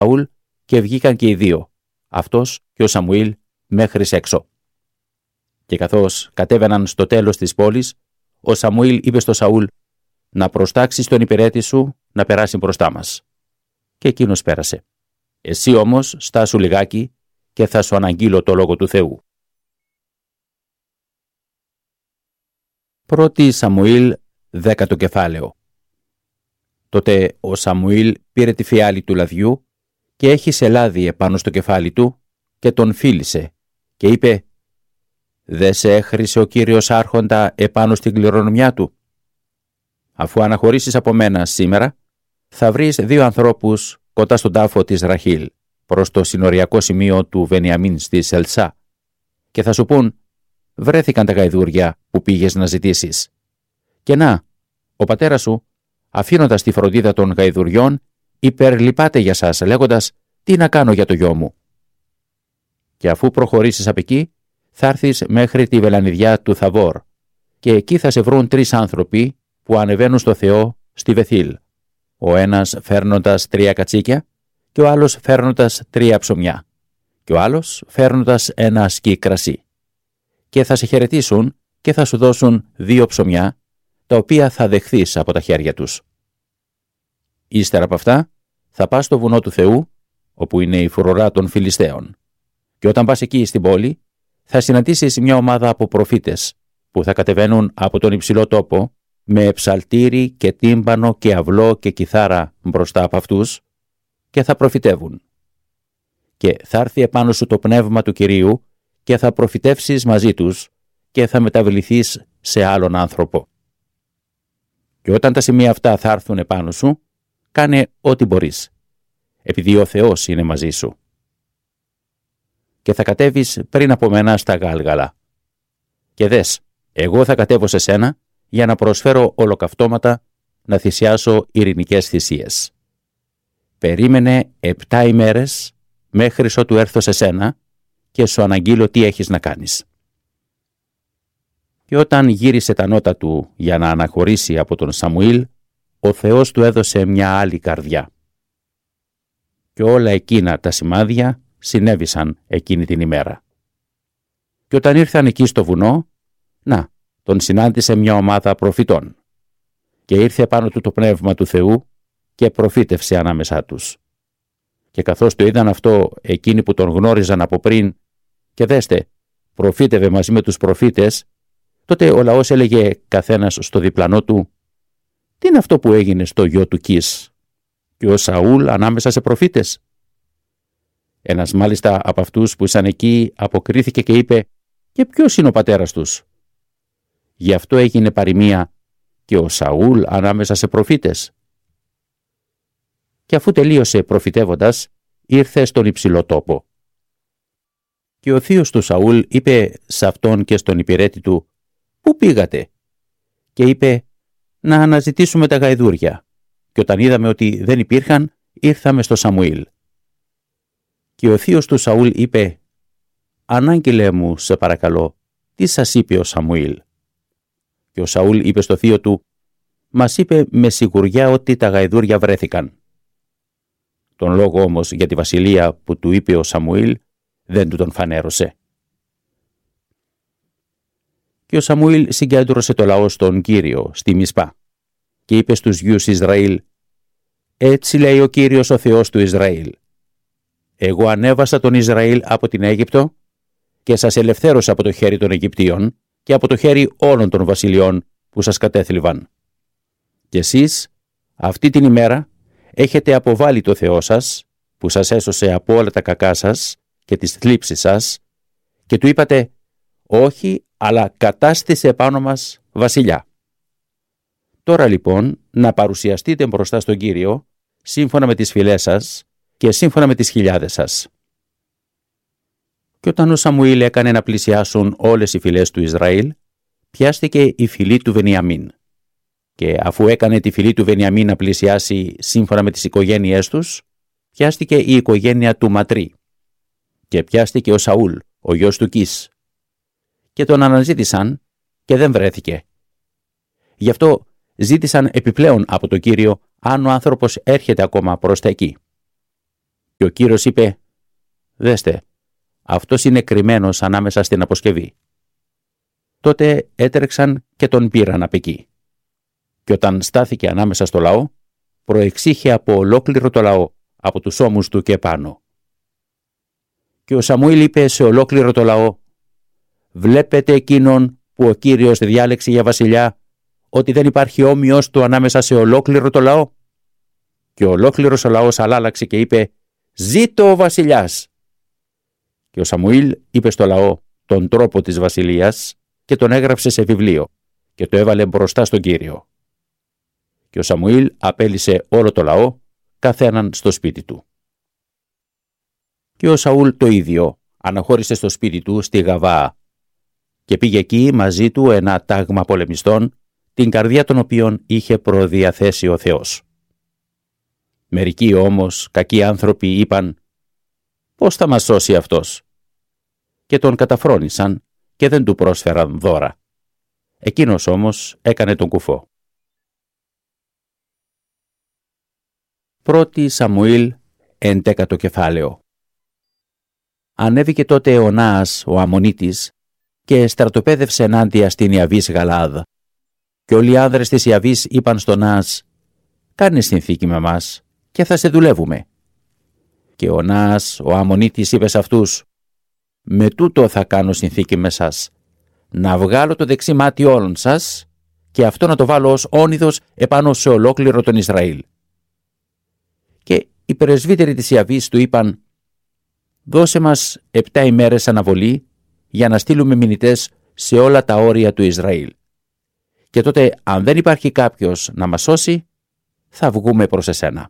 Σαούλ και βγήκαν και οι δύο, αυτός και ο Σαμουήλ, μέχρι έξω. Και καθώς κατέβαιναν στο τέλος της πόλης, ο Σαμουήλ είπε στο Σαούλ: «Να προστάξεις τον υπηρέτη σου να περάσει μπροστά μας». Και εκείνος πέρασε. «Εσύ όμως στάσου λιγάκι και θα σου αναγγείλω το λόγο του Θεού». 1 Σαμουήλ, 10ο κεφάλαιο. Τότε ο Σαμουήλ πήρε τη φιάλη του λαδιού και έχισε λάδι επάνω στο κεφάλι του και τον φίλησε και είπε: «Δε σε έχρισε ο Κύριος άρχοντα επάνω στην κληρονομιά του? Αφού αναχωρήσεις από μένα σήμερα, θα βρεις 2 ανθρώπους κοντά στον τάφο της Ραχήλ, προς το συνοριακό σημείο του Βενιαμίν στη Σελσά, και θα σου πούν: βρέθηκαν τα γαϊδούρια που πήγες να ζητήσεις. Και να, ο πατέρας σου, αφήνοντας τη φροντίδα των γαϊδουριών, υπερλυπάται για σας, λέγοντας: τι να κάνω για το γιο μου? Και αφού προχωρήσεις απ' εκεί, θα έρθεις μέχρι τη βελανιδιά του Θαβόρ, και εκεί θα σε βρουν 3 άνθρωποι που ανεβαίνουν στο Θεό στη Βεθήλ, ο ένας φέρνοντας 3 κατσίκια και ο άλλος φέρνοντας 3 ψωμιά και ο άλλος φέρνοντας ένα ασκί κρασί. Και θα σε χαιρετήσουν και θα σου δώσουν 2 ψωμιά, τα οποία θα δεχθείς από τα χέρια τους. Ύστερα από αυτά θα πας στο βουνό του Θεού, όπου είναι η φρουρά των Φιλιστέων. Και όταν πας εκεί στην πόλη, θα συναντήσεις μια ομάδα από προφήτες που θα κατεβαίνουν από τον υψηλό τόπο με ψαλτήρι και τύμπανο και αυλό και κιθάρα μπροστά από αυτούς και θα προφητεύουν. Και θα έρθει επάνω σου το πνεύμα του Κυρίου και θα προφητεύσεις μαζί τους και θα μεταβληθείς σε άλλον άνθρωπο. Και όταν τα σημεία αυτά θα έρθουν επάνω σου, κάνε ό,τι μπορείς, επειδή ο Θεός είναι μαζί σου. Και θα κατέβεις πριν από μένα στα Γάλγαλα. Και δες, εγώ θα κατέβω σε σένα για να προσφέρω ολοκαυτώματα, να θυσιάσω ειρηνικές θυσίες. Περίμενε 7 ημέρες μέχρι ότου έρθω σε σένα και σου αναγγείλω τι έχεις να κάνεις. Και όταν γύρισε τα νότα του για να αναχωρήσει από τον Σαμουήλ, ο Θεός του έδωσε μια άλλη καρδιά. Και όλα εκείνα τα σημάδια συνέβησαν εκείνη την ημέρα. Και όταν ήρθαν εκεί στο βουνό, να, τον συνάντησε μια ομάδα προφητών. Και ήρθε πάνω του το πνεύμα του Θεού και προφήτευσε ανάμεσά τους. Και καθώς το είδαν αυτό εκείνοι που τον γνώριζαν από πριν, και δέστε, προφήτευε μαζί με τους προφήτες, τότε ο λαός έλεγε καθένας στο διπλανό του: τι είναι αυτό που έγινε στο γιο του Κις? Και ο Σαούλ ανάμεσα σε προφήτες? Ένας μάλιστα από αυτούς που ήσαν εκεί αποκρίθηκε και είπε: και ποιος είναι ο πατέρας τους? Γι' αυτό έγινε παροιμία: και ο Σαούλ ανάμεσα σε προφήτες. Και αφού τελείωσε προφητεύοντας, ήρθε στον υψηλό τόπο. Και ο θείος του Σαούλ είπε σε αυτόν και στον υπηρέτη του: πού πήγατε? Και είπε: να αναζητήσουμε τα γαϊδούρια. Και όταν είδαμε ότι δεν υπήρχαν, ήρθαμε στο Σαμουήλ. Και ο θείος του Σαούλ είπε: ανάγγειλέ μου, σε παρακαλώ, τι σας είπε ο Σαμουήλ? Και ο Σαούλ είπε στο θείο του: μας είπε με σιγουριά ότι τα γαϊδούρια βρέθηκαν. Τον λόγο όμως για τη βασιλεία που του είπε ο Σαμουήλ δεν του τον φανέρωσε. Και ο Σαμουήλ συγκέντρωσε το λαό στον Κύριο στη Μισπά και είπε στους γιους Ισραήλ: έτσι λέει ο Κύριος ο Θεός του Ισραήλ. Εγώ ανέβασα τον Ισραήλ από την Αίγυπτο και σας ελευθέρωσα από το χέρι των Αιγυπτίων και από το χέρι όλων των βασιλειών που σας κατέθλιβαν. Και εσείς αυτή την ημέρα έχετε αποβάλει το Θεό σας που σας έσωσε από όλα τα κακά σας και τις θλίψεις σας και του είπατε: όχι, αλλά κατάστησε επάνω μας βασιλιά. Τώρα λοιπόν να παρουσιαστείτε μπροστά στον Κύριο σύμφωνα με τις φυλές σας και σύμφωνα με τις χιλιάδες σας. Και όταν ο Σαμουήλ έκανε να πλησιάσουν όλες οι φυλές του Ισραήλ, πιάστηκε η φυλή του Βενιαμίν. Και αφού έκανε τη φυλή του Βενιαμίν να πλησιάσει σύμφωνα με τις οικογένειές τους, πιάστηκε η οικογένεια του Ματρί. Και πιάστηκε ο Σαούλ, ο γιος του Κις. Και τον αναζήτησαν και δεν βρέθηκε. Γι' αυτό ζήτησαν επιπλέον από τον Κύριο αν ο άνθρωπος έρχεται ακόμα προς τα εκεί. Και ο Κύριος είπε: «Δέστε, αυτός είναι κρυμμένος ανάμεσα στην αποσκευή». Τότε έτρεξαν και τον πήραν απ' εκεί. Και όταν στάθηκε ανάμεσα στο λαό, προεξήχε από ολόκληρο το λαό, από τους ώμους του και πάνω. Και ο Σαμουήλ είπε σε ολόκληρο το λαό: «Βλέπετε εκείνον που ο Κύριος διάλεξε για βασιλιά, ότι δεν υπάρχει όμοιος του ανάμεσα σε ολόκληρο το λαό?» Και ολόκληρος ο λαός αλλάλαξε και είπε: «Ζήτω ο βασιλιάς!» Και ο Σαμουήλ είπε στο λαό τον τρόπο της βασιλείας και τον έγραψε σε βιβλίο και το έβαλε μπροστά στον Κύριο. Και ο Σαμουήλ απέλυσε όλο το λαό, καθέναν στο σπίτι του. Και ο Σαούλ το ίδιο αναχώρησε στο σπίτι του στη Γαβά και πήγε εκεί μαζί του ένα τάγμα πολεμιστών, την καρδιά των οποίων είχε προδιαθέσει ο Θεός. Μερικοί όμως κακοί άνθρωποι είπαν: «Πώς θα μας σώσει αυτός?» Και τον καταφρόνησαν και δεν του πρόσφεραν δώρα. Εκείνος όμως έκανε τον κουφό. 1 Σαμουήλ 11ο κεφάλαιο. Ανέβηκε τότε ο Ναάς ο Αμμονίτης και στρατοπέδευσε ενάντια στην Ιαβής Γαλαάδ. Και όλοι οι άνδρες της Ιαβής είπαν στον Ναάς: «Κάνε συνθήκη με μας και θα σε δουλεύουμε». Και ο Ναάς ο Αμμονίτης είπε σε αυτούς: «Με τούτο θα κάνω συνθήκη με σας, να βγάλω το δεξί μάτι όλων σας και αυτό να το βάλω ως όνειδος επάνω σε ολόκληρο τον Ισραήλ». Και οι πρεσβύτεροι της Ιαβής του είπαν: «Δώσε μας 7 ημέρες αναβολή για να στείλουμε μηνυτές σε όλα τα όρια του Ισραήλ. Και τότε, αν δεν υπάρχει κάποιος να μας σώσει, θα βγούμε προς εσένα».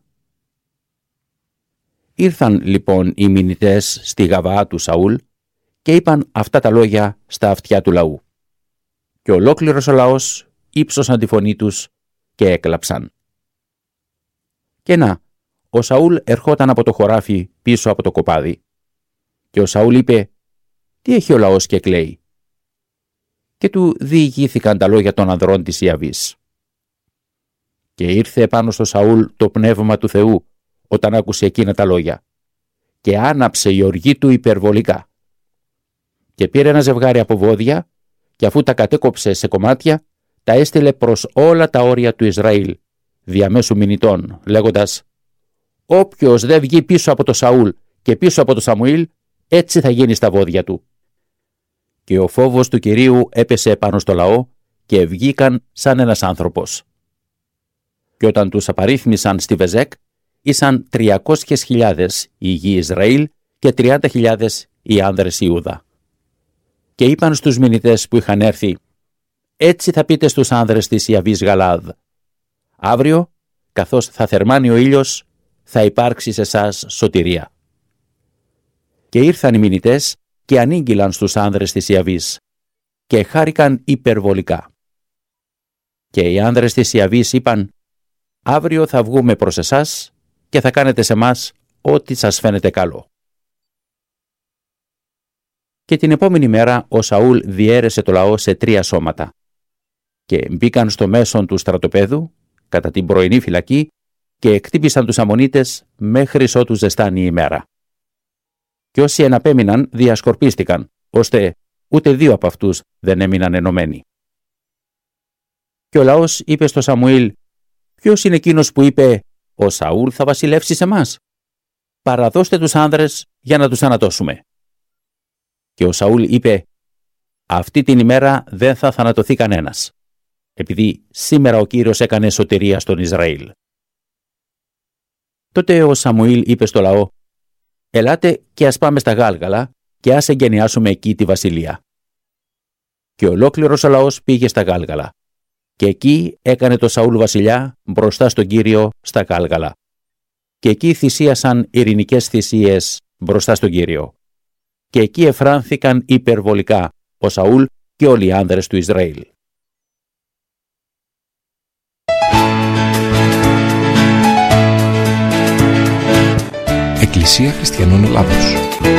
Ήρθαν λοιπόν οι μηνυτές στη Γαβά του Σαούλ και είπαν αυτά τα λόγια στα αυτιά του λαού. Και ολόκληρος ο λαός ύψωσαν τη φωνή τους και έκλαψαν. Και να, ο Σαούλ ερχόταν από το χωράφι πίσω από το κοπάδι. Και ο Σαούλ είπε: «Τι έχει ο λαός και κλαίει?» Και του διηγήθηκαν τα λόγια των ανδρών της Ιαβής. Και ήρθε επάνω στο Σαούλ το πνεύμα του Θεού όταν άκουσε εκείνα τα λόγια, και άναψε η οργή του υπερβολικά. Και πήρε ένα ζευγάρι από βόδια και αφού τα κατέκοψε σε κομμάτια, τα έστειλε προς όλα τα όρια του Ισραήλ, διαμέσου μηνυτών, λέγοντας: «Όποιος δεν βγει πίσω από το Σαούλ και πίσω από το Σαμουήλ, έτσι θα γίνει στα βόδια του». Και ο φόβος του Κυρίου έπεσε πάνω στο λαό και βγήκαν σαν ένας άνθρωπος. Και όταν τους απαρίθμησαν στη Βεζέκ, ήσαν 300.000 οι γη Ισραήλ και 30.000 οι άνδρες Ιούδα. Και είπαν στους μηνυτές που είχαν έρθει: «Έτσι θα πείτε στους άνδρες της Ιαβής Γαλαάδ: αύριο, καθώς θα θερμάνει ο ήλιος, θα υπάρξει σε εσάς σωτηρία». Και ήρθαν οι μηνυτές και ανήγγυλαν στους άνδρες της Ιαβής και χάρηκαν υπερβολικά. Και οι άνδρες της Ιαβής είπαν: «Αύριο θα βγούμε προς εσάς και θα κάνετε σε μας ό,τι σας φαίνεται καλό». Και την επόμενη μέρα ο Σαούλ διέρεσε το λαό σε 3 σώματα και μπήκαν στο μέσον του στρατοπέδου κατά την πρωινή φυλακή και εκτύπησαν τους Αμμονίτες μέχρι ότου ζεστάνει η ημέρα. Και όσοι εναπέμειναν διασκορπίστηκαν, ώστε ούτε 2 από αυτούς δεν έμειναν ενωμένοι. Και ο λαός είπε στο Σαμουήλ: «Ποιος είναι εκείνος που είπε: ο Σαούλ θα βασιλεύσει σε μας? Παραδώστε τους άνδρες για να τους ανατώσουμε». Και ο Σαούλ είπε: «Αυτή την ημέρα δεν θα θανατωθεί κανένας, επειδή σήμερα ο Κύριος έκανε σωτηρία στον Ισραήλ». Τότε ο Σαμουήλ είπε στο λαό: «Ελάτε και ας πάμε στα Γάλγαλα και ας εγκαινιάσουμε εκεί τη βασιλεία». Και ολόκληρος ο λαός πήγε στα Γάλγαλα. Και εκεί έκανε το Σαούλ βασιλιά μπροστά στον Κύριο στα Γάλγαλα. Και εκεί θυσίασαν ειρηνικές θυσίες μπροστά στον Κύριο. Και εκεί εφράνθηκαν υπερβολικά ο Σαούλ και όλοι οι άνδρες του Ισραήλ. Εκκλησία Χριστιανών Ελλάδος.